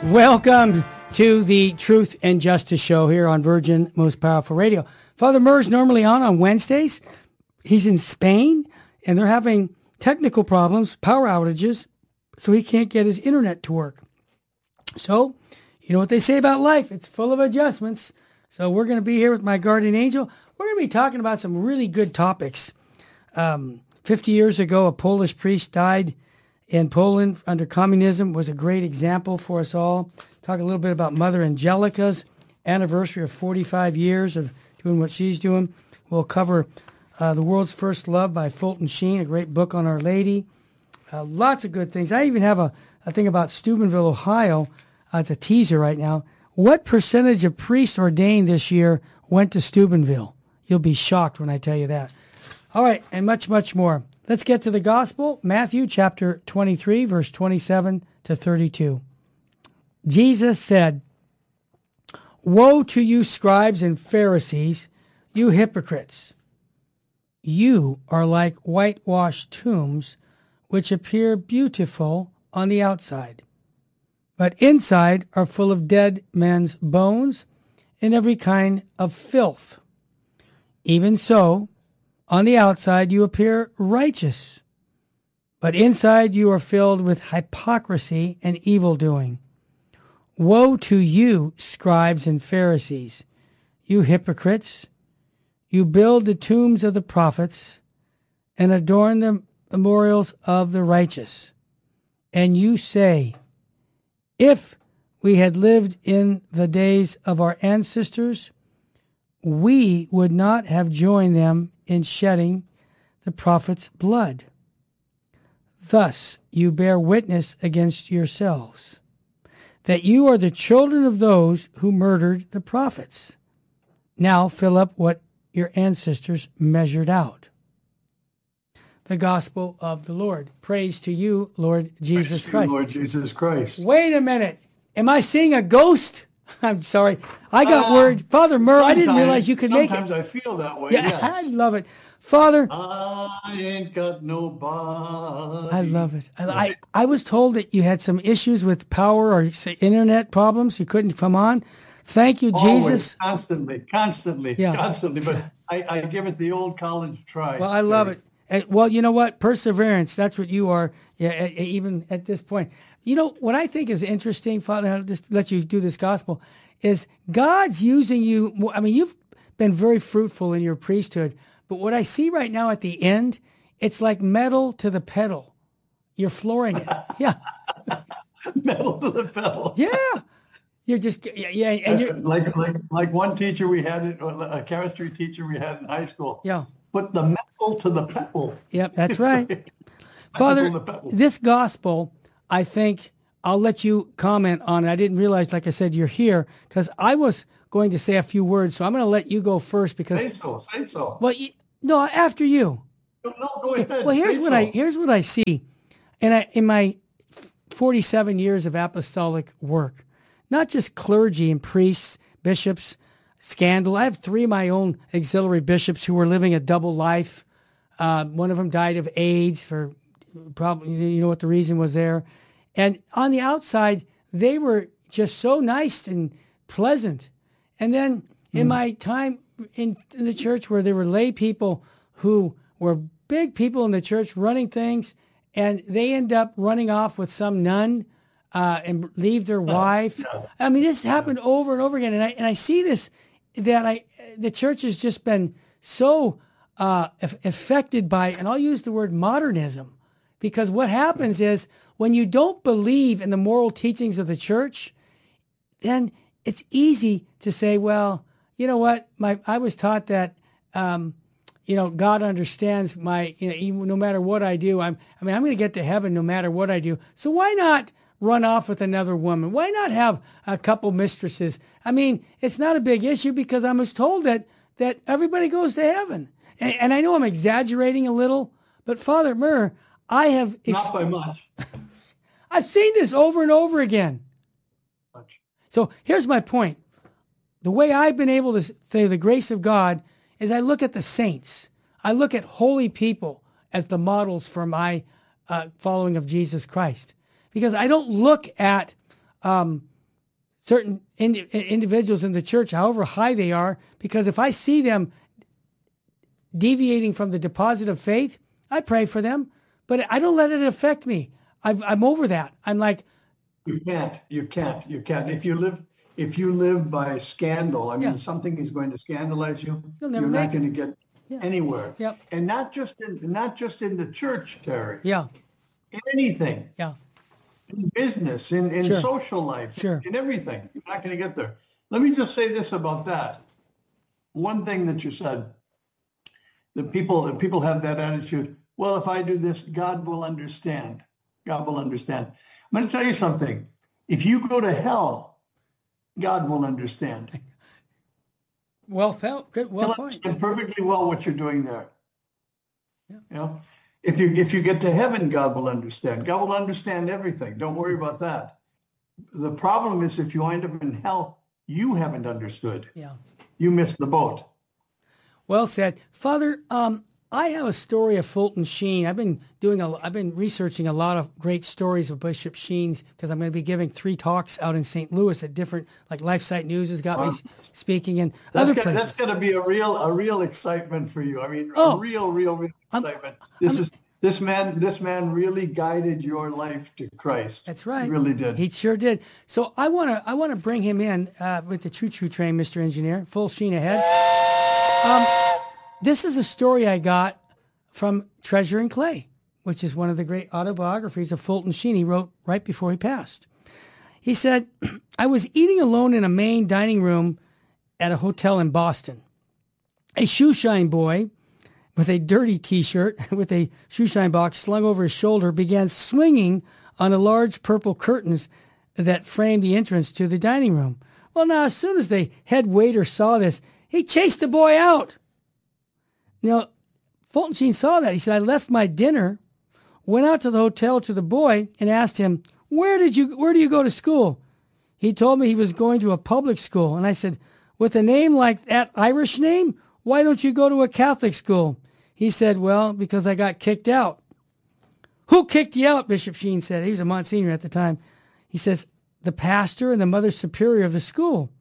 Welcome to the Truth and Justice Show here on Virgin Most Powerful Radio. Father Murr's normally on Wednesdays. He's in Spain, and they're having technical problems, power outages, so he can't get his internet to work. So, you know what they say about life. It's full of adjustments. So we're going to be here with my guardian angel. We're going to be talking about some really good topics. 50 years ago, a Polish priest died in Poland under communism, was a great example for us all. Talk a little bit about Mother Angelica's anniversary of 45 years of doing what she's doing. We'll cover The World's First Love by Fulton Sheen, a great book on Our Lady. Lots of good things. I even have a thing about Steubenville, Ohio. It's a teaser right now. What percentage of priests ordained this year went to Steubenville? You'll be shocked when I tell you that. All right, and much, much more. Let's get to the gospel. Matthew chapter 23, verse 27 to 32. Jesus said, "Woe to you, scribes and Pharisees, you hypocrites! You are like whitewashed tombs, which appear beautiful on the outside, but inside are full of dead men's bones and every kind of filth. Even so, on the outside you appear righteous, but inside you are filled with hypocrisy and evil doing. Woe to you, scribes and Pharisees, you hypocrites! You build the tombs of the prophets and adorn the memorials of the righteous. And you say, if we had lived in the days of our ancestors, we would not have joined them in shedding the prophets' blood. Thus you bear witness against yourselves, that you are the children of those who murdered the prophets. Now fill up what your ancestors measured out." The gospel of the Lord. Praise to you, Lord Jesus Christ. You, Lord Jesus Christ. Wait a minute. Am I seeing a ghost? I'm sorry. I got word. Father Murr, I didn't realize you could make it. Sometimes I feel that way. Yeah, I love it. Father. I ain't got nobody. I love it. I was told that you had some issues with power or internet problems. You couldn't come on. Thank you, Jesus. Always, constantly. But I give it the old college try. Well, I love it. And, well, you know what? Perseverance. That's what you are, yeah, even at this point. You know, what I think is interesting, Father, I'll just let you do this gospel, is God's using you. I mean, you've been very fruitful in your priesthood, but what I see right now at the end, it's like metal to the pedal. You're flooring it. Yeah. Metal to the pedal. Yeah. You're just, yeah. And you're, like one teacher we had, a chemistry teacher we had in high school. Yeah. Put the metal to the pedal. Yep, that's right. Father, this gospel, I think I'll let you comment on it. I didn't realize, like I said, you're here because I was going to say a few words, so I'm going to let you go first because. Say so. Well, no, after you. No, go ahead. Well, here's what I see, and in my 47 years of apostolic work, not just clergy and priests, bishops, scandal. I have 3 of my own auxiliary bishops who were living a double life. One of them died of AIDS for probably, you know what the reason was there. And on the outside, they were just so nice and pleasant. And then in my time in the church where there were lay people who were big people in the church running things, and they end up running off with some nun and leave their wife. I mean, this happened over and over again. And I see this, that the church has just been so affected by, and I'll use the word modernism, because what happens is when you don't believe in the moral teachings of the church, then it's easy to say, well, you know what, I was taught that, God understands even no matter what I do, I'm going to get to heaven no matter what I do. So why not run off with another woman? Why not have a couple mistresses? I mean, it's not a big issue because I was told that everybody goes to heaven. And I know I'm exaggerating a little, but Father Murr, I have... Not by much. I've seen this over and over again. So here's my point. The way I've been able to say the grace of God is I look at the saints. I look at holy people as the models for my following of Jesus Christ. Because I don't look at certain individuals in the church, however high they are, because if I see them deviating from the deposit of faith, I pray for them, but I don't let it affect me. I'm over that. I'm like, you can't. If you live by scandal, I mean, something is going to scandalize you. You're not going to get anywhere. Yep. And not just in the church, Terry. Yeah. In anything. Yeah. In business, in social life, in everything. You're not going to get there. Let me just say this about that. One thing that you said, that people have that attitude, well, if I do this, God will understand. God will understand. I'm going to tell you something. If you go to hell, God will understand. Well felt. Good. Well, He'll understand perfectly well what you're doing there. Yeah. You know, if you get to heaven, God will understand. God will understand everything. Don't worry about that. The problem is if you end up in hell, you haven't understood. Yeah. You missed the boat. Well said, Father. I have a story of Fulton Sheen. I've been researching a lot of great stories of Bishop Sheen's because I'm going to be giving 3 talks out in St. Louis at different, like LifeSite News has got me speaking in other places. That's going to be a real excitement for you. I mean, a real excitement. This man really guided your life to Christ. That's right. He really did. He sure did. So I want to bring him in with the choo-choo train, Mr. Engineer. Full sheen ahead. This is a story I got from Treasure and Clay, which is one of the great autobiographies of Fulton Sheen he wrote right before he passed. He said, I was eating alone in a main dining room at a hotel in Boston. A shoeshine boy with a dirty T-shirt with a shoeshine box slung over his shoulder began swinging on the large purple curtains that framed the entrance to the dining room. Well, now, as soon as the head waiter saw this, he chased the boy out. Now, Fulton Sheen saw that. He said, I left my dinner, went out to the hotel to the boy and asked him, where do you go to school? He told me he was going to a public school. And I said, with a name like that Irish name, why don't you go to a Catholic school? He said, well, because I got kicked out. Who kicked you out? Bishop Sheen said. He was a Monsignor at the time. He says, the pastor and the mother superior of the school.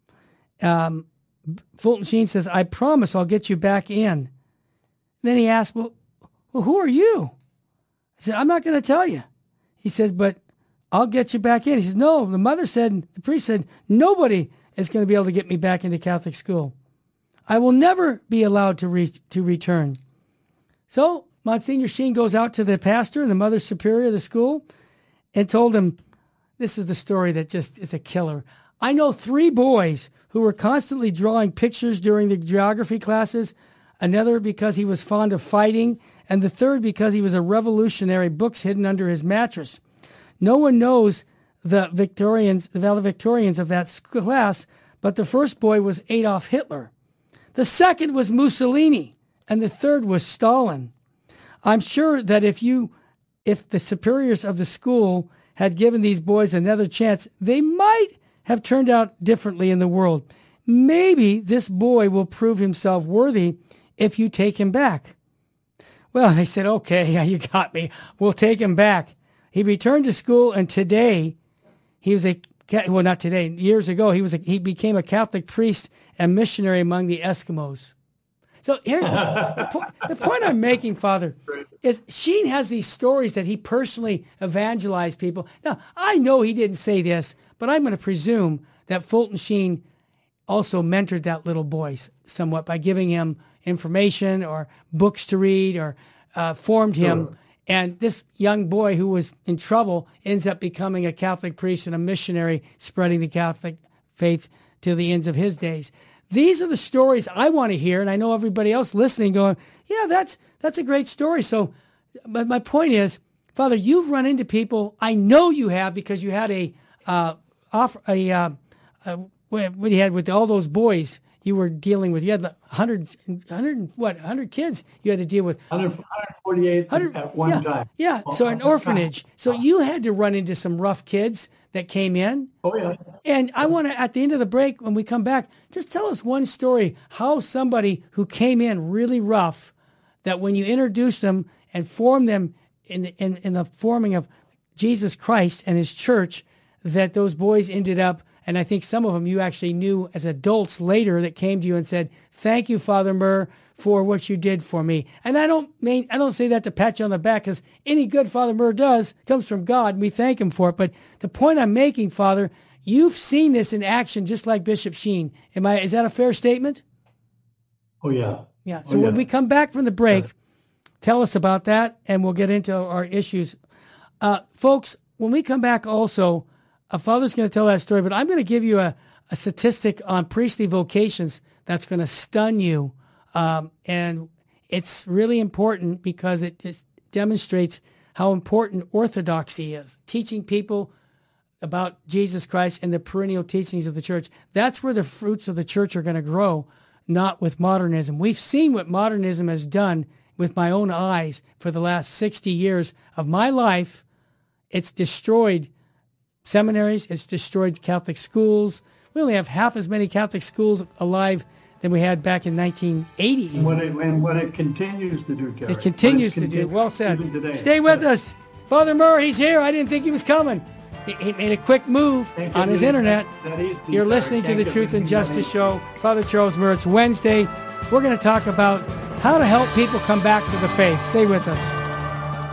Fulton Sheen says, I promise I'll get you back in. Then he asked, well, who are you? I said, I'm not going to tell you. He said, but I'll get you back in. He says, no, the priest said, nobody is going to be able to get me back into Catholic school. I will never be allowed to return. So Monsignor Sheen goes out to the pastor and the mother superior of the school and told him, this is the story that just is a killer. I know 3 boys who were constantly drawing pictures during the geography classes, another because he was fond of fighting, and the third because he was a revolutionary, books hidden under his mattress. No one knows the valedictorians of that class, but the first boy was Adolf Hitler. The second was Mussolini, and the third was Stalin. I'm sure that if the superiors of the school had given these boys another chance, they might have turned out differently in the world. Maybe this boy will prove himself worthy if you take him back. Well, they said, okay, yeah, you got me. We'll take him back. He returned to school, and today he was not today, years ago, he became a Catholic priest and missionary among the Eskimos. So here's the point I'm making, Father, is Sheen has these stories that he personally evangelized people. Now, I know he didn't say this, but I'm going to presume that Fulton Sheen also mentored that little boy somewhat by giving him information or books to read or formed him. Sure. And this young boy who was in trouble ends up becoming a Catholic priest and a missionary, spreading the Catholic faith to the ends of his days. These are the stories I want to hear, and I know everybody else listening going, yeah, that's a great story. So, but my point is, Father, you've run into people. I know you have because you had what you had with all those boys you were dealing with. You had 100 kids you had to deal with. 148 at one time. Yeah, so an orphanage. So you had to run into some rough kids that came in. Oh, yeah. And I want to, at the end of the break, when we come back, just tell us one story, how somebody who came in really rough, that when you introduced them and formed them in the forming of Jesus Christ and his church, that those boys ended up And I think some of them you actually knew as adults later that came to you and said, thank you, Father Murr, for what you did for me. And I don't say that to pat you on the back, because any good Father Murr does comes from God, and we thank him for it. But the point I'm making, Father, you've seen this in action just like Bishop Sheen. Is that a fair statement? Oh, yeah. Yeah. So when we come back from the break, tell us about that, and we'll get into our issues. Folks, when we come back also, Father's going to tell that story, but I'm going to give you a statistic on priestly vocations that's going to stun you. And it's really important because it just demonstrates how important orthodoxy is, teaching people about Jesus Christ and the perennial teachings of the church. That's where the fruits of the church are going to grow, not with modernism. We've seen what modernism has done with my own eyes for the last 60 years of my life. It's destroyed seminaries. It's destroyed Catholic schools. We only have half as many Catholic schools alive than we had back in 1980. And what it continues to do, Terry. It continues to do. Well said. Stay with us. Father Murr, he's here. I didn't think he was coming. He made a quick move on his internet. You're listening to the Truth and Justice Show. Father Charles Murr. It's Wednesday. We're going to talk about how to help people come back to the faith. Stay with us.